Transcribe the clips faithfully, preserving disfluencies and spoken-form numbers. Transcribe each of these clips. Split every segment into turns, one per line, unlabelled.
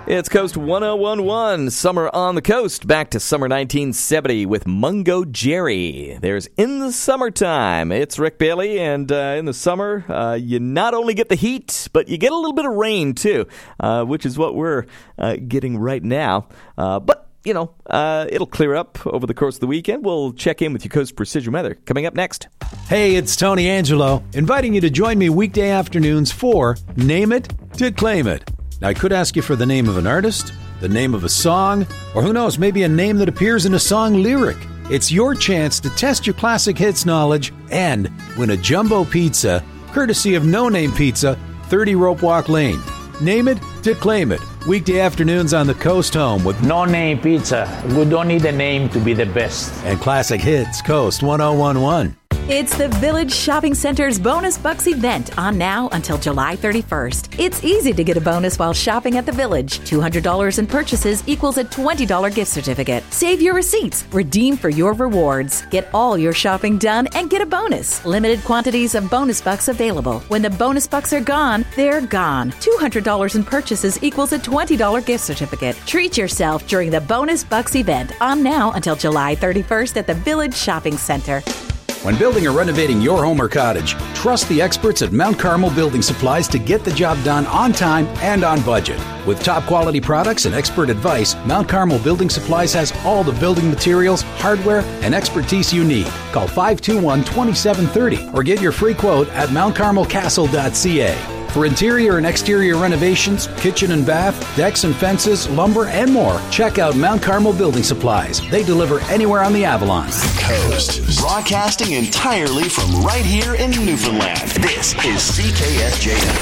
It's Coast ten eleven, Summer on the Coast, back to summer nineteen seventy with Mungo Jerry. There's In the Summertime. It's Rick Bailey, and uh, in the summer, uh, you not only get the heat, but you get a little bit of rain, too, uh, which is what we're uh, getting right now. Uh, but, you know, uh, it'll clear up over the course of the weekend. We'll check in with your Coast Precision Weather coming up next.
Hey, it's Tony Angelo, inviting you to join me weekday afternoons for Name It to Claim It. Now, I could ask you for the name of an artist, the name of a song, or who knows, maybe a name that appears in a song lyric. It's your chance to test your classic hits knowledge and win a jumbo pizza, courtesy of No Name Pizza, thirty Rope Walk Lane. Name it to claim it. Weekday afternoons on the Coast Home with
No Name Pizza. We don't need a name to be the best.
And classic hits, Coast ten eleven.
It's the Village Shopping Center's Bonus Bucks event on now until July thirty-first. It's easy to get a bonus while shopping at the Village. two hundred dollars in purchases equals a twenty dollars gift certificate. Save your receipts. Redeem for your rewards. Get all your shopping done and get a bonus. Limited quantities of Bonus Bucks available. When the Bonus Bucks are gone, they're gone. two hundred dollars in purchases equals a twenty dollars gift certificate. Treat yourself during the Bonus Bucks event on now until July thirty-first at the Village Shopping Center.
When building or renovating your home or cottage, trust the experts at Mount Carmel Building Supplies to get the job done on time and on budget. With top quality products and expert advice, Mount Carmel Building Supplies has all the building materials, hardware, and expertise you need. Call five two one, two seven three zero or get your free quote at mount carmel castle dot c a. For interior and exterior renovations, kitchen and bath, decks and fences, lumber, and more, check out Mount Carmel Building Supplies. They deliver anywhere on the Avalon.
Coast, broadcasting entirely from right here in Newfoundland. This is C K S J F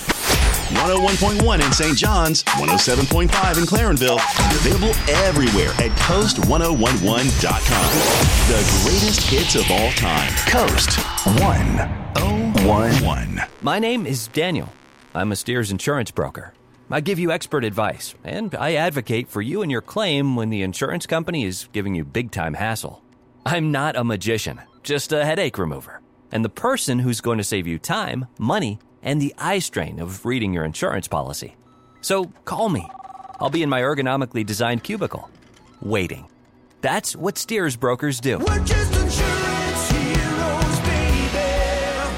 M. one oh one point one in Saint John's, one oh seven point five in Clarenville, and available everywhere at coast ten eleven dot com. The greatest hits of all time. Coast ten eleven.
My name is Daniel. I'm a Steers insurance broker. I give you expert advice, and I advocate for you and your claim when the insurance company is giving you big-time hassle. I'm not a magician, just a headache remover, and the person who's going to save you time, money, and the eye strain of reading your insurance policy. So call me. I'll be in my ergonomically designed cubicle, waiting. That's what Steers brokers do.
We're just insurance heroes, baby.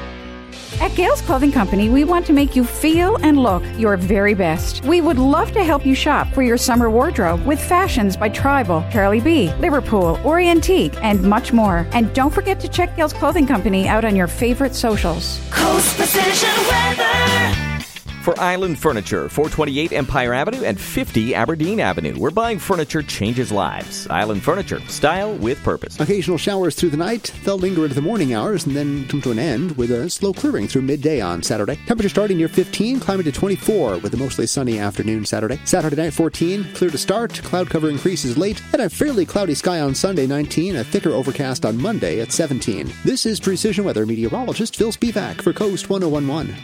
At Gales Clothing Company, we want to make you feel and look your very best. We would love to help you shop for your summer wardrobe with fashions by Tribal, Charlie B, Liverpool, Orientique, and much more. And don't forget to check Gales Clothing Company out on your favorite socials.
Coast Precision Weather.
For Island Furniture, four twenty-eight Empire Avenue and fifty Aberdeen Avenue, where buying furniture changes lives. Island Furniture, style with purpose.
Occasional showers through the night. They'll linger into the morning hours and then come to an end with a slow clearing through midday on Saturday. Temperature starting near fifteen, climbing to twenty-four with a mostly sunny afternoon Saturday. Saturday night, fourteen, clear to start. Cloud cover increases late, and a fairly cloudy sky on Sunday, nineteen. A thicker overcast on Monday at seventeen. This is Precision Weather meteorologist Phil Spivak for Coast ten eleven.